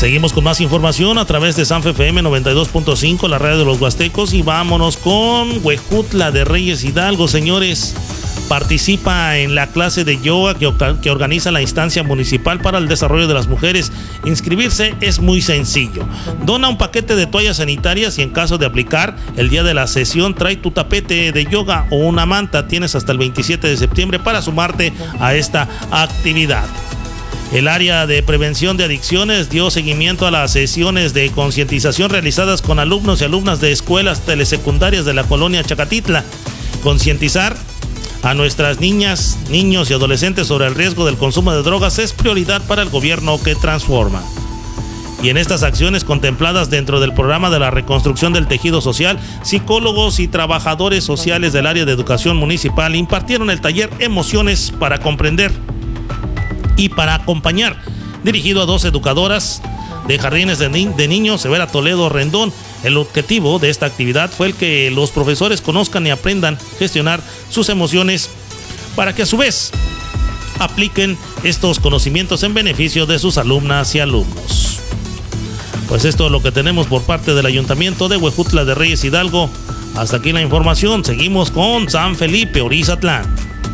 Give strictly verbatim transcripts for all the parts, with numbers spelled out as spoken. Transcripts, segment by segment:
Seguimos con más información a través de Sanfe F M noventa y dos punto cinco, la radio de los Huastecos, y vámonos con Huejutla de Reyes Hidalgo, señores. Participa en la clase de yoga que, que organiza la instancia municipal para el desarrollo de las mujeres. Inscribirse es muy sencillo. Dona un paquete de toallas sanitarias y en caso de aplicar, el día de la sesión trae tu tapete de yoga o una manta. Tienes hasta el veintisiete de septiembre para sumarte a esta actividad. El área de prevención de adicciones dio seguimiento a las sesiones de concientización realizadas con alumnos y alumnas de escuelas telesecundarias de la colonia Chacatitla. Concientizar a nuestras niñas, niños y adolescentes sobre el riesgo del consumo de drogas es prioridad para el gobierno que transforma. Y en estas acciones contempladas dentro del programa de la reconstrucción del tejido social, psicólogos y trabajadores sociales del área de educación municipal impartieron el taller Emociones para comprender y para acompañar, dirigido a dos educadoras de jardines de, ni- de niños, Severa Toledo Rendón. El objetivo de esta actividad fue el que los profesores conozcan y aprendan a gestionar sus emociones para que a su vez apliquen estos conocimientos en beneficio de sus alumnas y alumnos. Pues esto es lo que tenemos por parte del Ayuntamiento de Huejutla de Reyes Hidalgo. Hasta aquí la información. Seguimos con San Felipe Orizatlán.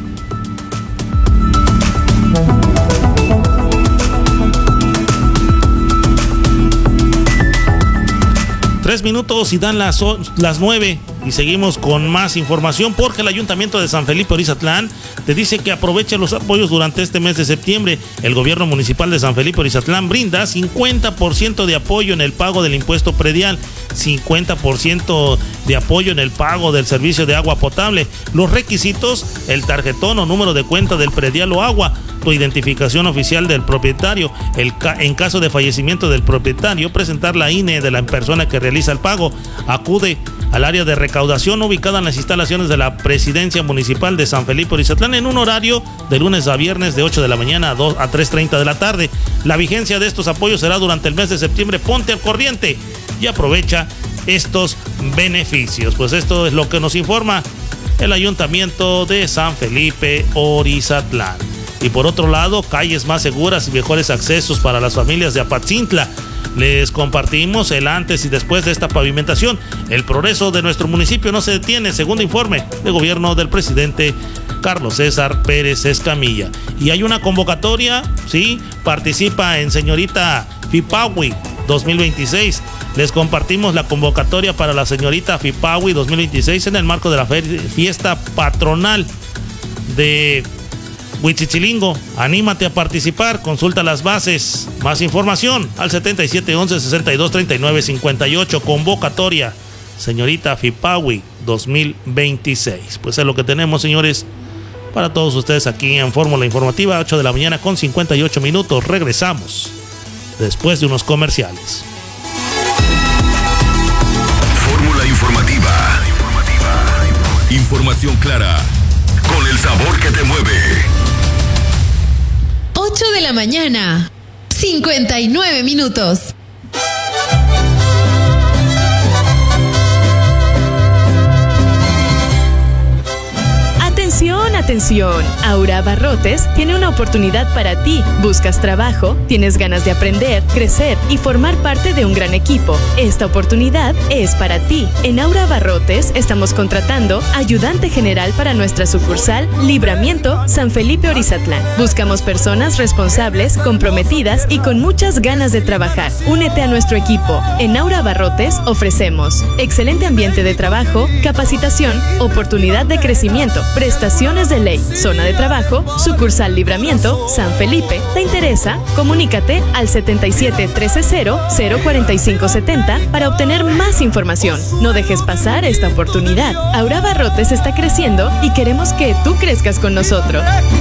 Tres minutos y dan las, las nueve y seguimos con más información porque el Ayuntamiento de San Felipe Orizatlán te dice que aproveche los apoyos durante este mes de septiembre. El gobierno municipal de San Felipe Orizatlán brinda cincuenta por ciento de apoyo en el pago del impuesto predial, cincuenta por ciento de apoyo en el pago del servicio de agua potable. Los requisitos: el tarjetón o número de cuenta del predial o agua, tu identificación oficial del propietario, el ca- en caso de fallecimiento del propietario, presentar la I N E de la persona que realiza el pago. Acude al área de recaudación ubicada en las instalaciones de la Presidencia Municipal de San Felipe Orizatlán en un horario de lunes a viernes de ocho de la mañana a, dos, a tres treinta de la tarde. La vigencia de estos apoyos será durante el mes de septiembre. Ponte al corriente y aprovecha estos beneficios. Pues esto es lo que nos informa el Ayuntamiento de San Felipe Orizatlán. Y por otro lado, calles más seguras y mejores accesos para las familias de Apatzintla. Les compartimos el antes y después de esta pavimentación. El progreso de nuestro municipio no se detiene, segundo informe de gobierno del presidente Carlos César Pérez Escamilla. Y hay una convocatoria, sí, participa en Señorita Fipawi dos mil veintiséis. Les compartimos la convocatoria para la Señorita Fipawi dos mil veintiséis en el marco de la fiesta patronal de Huichichilingo. Anímate a participar, consulta las bases. Más información al setenta y siete once sesenta y dos treinta y nueve cincuenta y ocho. Convocatoria Señorita Fipawi dos mil veintiséis. Pues es lo que tenemos, señores, para todos ustedes aquí en Fórmula Informativa, ocho de la mañana con cincuenta y ocho minutos. Regresamos después de unos comerciales. Fórmula Informativa. Información clara, con el sabor que te mueve. ocho de la mañana, cincuenta y nueve minutos. Atención, atención. Aura Abarrotes tiene una oportunidad para ti. ¿Buscas trabajo? ¿Tienes ganas de aprender, crecer y formar parte de un gran equipo? Esta oportunidad es para ti. En Aura Abarrotes estamos contratando ayudante general para nuestra sucursal Libramiento San Felipe Orizatlán. Buscamos personas responsables, comprometidas y con muchas ganas de trabajar. Únete a nuestro equipo. En Aura Abarrotes ofrecemos excelente ambiente de trabajo, capacitación, oportunidad de crecimiento, prestaciones de ley, zona de trabajo, sucursal Libramiento, San Felipe. ¿Te interesa? Comunícate al setenta y siete trece cero cero cuarenta y cinco setenta para obtener más información. No dejes pasar esta oportunidad. Aura Abarrotes está creciendo y queremos que tú crezcas con nosotros.